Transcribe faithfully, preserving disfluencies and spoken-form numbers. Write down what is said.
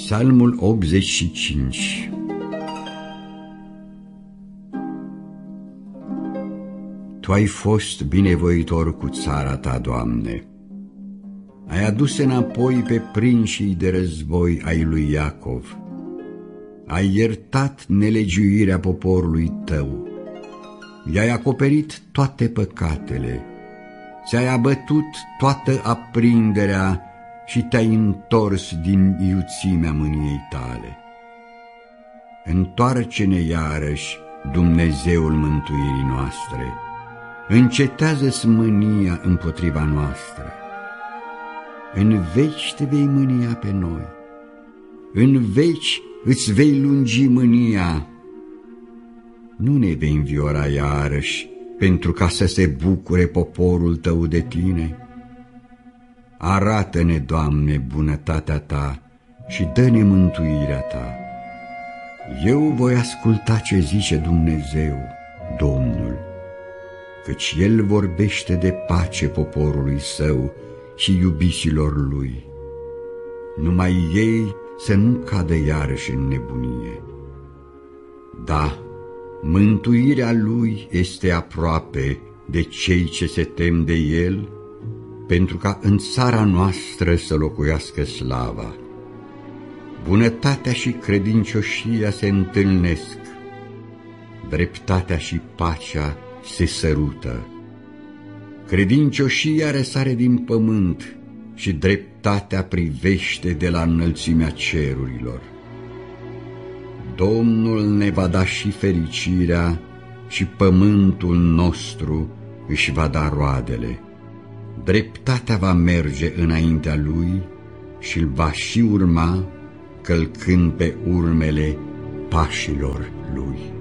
Psalmul optzeci și cinci. Tu ai fost binevoitor cu țara ta, Doamne. Ai adus înapoi pe prinșii de război ai lui Iacov. Ai iertat nelegiuirea poporului tău. I-ai acoperit toate păcatele. Ți-ai abătut toată aprinderea și te-ai întors din iuțimea mâniei tale. Întoarce-ne iarăși, Dumnezeul mântuirii noastre. Încetează-ți mânia împotriva noastră. În veci te vei mânia pe noi. În veci îți vei lungi mânia. Nu ne vei înviora iarăși, pentru ca să se bucure poporul tău de tine. Arată-ne, Doamne, bunătatea ta și dă-ne mântuirea ta. Eu voi asculta ce zice Dumnezeu, Domnul, căci El vorbește de pace poporului său și iubiților lui. Numai ei să nu cadă iarăși în nebunie. Da, mântuirea lui este aproape de cei ce se tem de El, pentru ca în țara noastră să locuiască slava. Bunătatea și credincioșia se întâlnesc, dreptatea și pacea se sărută. Credincioșia răsare din pământ și dreptatea privește de la înălțimea cerurilor. Domnul ne va da și fericirea și pământul nostru își va da roadele. Dreptatea va merge înaintea lui și îl va și urma, călcând pe urmele pașilor lui.